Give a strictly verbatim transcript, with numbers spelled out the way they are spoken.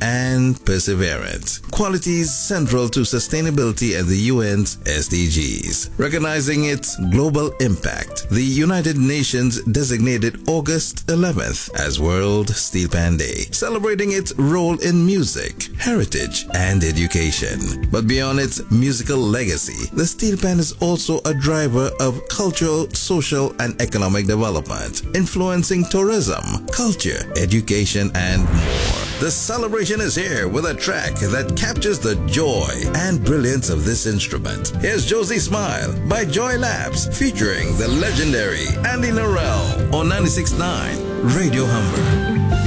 and perseverance, qualities central to sustainability and the U N's S D Gs. Recognizing its global impact, the United Nations designated August eleventh as World Steel Pan Day, celebrating its role in music, heritage, and education. But beyond its musical legacy, the steel pan is also a driver of cultural, social, and economic development, influencing tourism, culture, education, and more. The celebration is here with a track that captures the joy and brilliance of this instrument. Here's Josie Smile by Joy Labs featuring the legendary Andy Narell on ninety-six point nine Radio Humber.